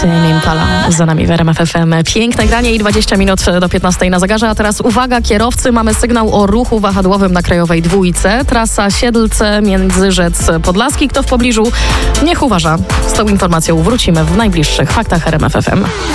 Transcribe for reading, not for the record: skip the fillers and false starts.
Tame Impala za nami w RMF FM. Piękne granie i 20 minut do 15 na zegarze. A teraz uwaga, kierowcy, mamy sygnał o ruchu wahadłowym na Krajowej Dwójce. Trasa Siedlce, Międzyrzec Podlaski. Kto w pobliżu, niech uważa. Z tą informacją wrócimy w najbliższych faktach RMF FM.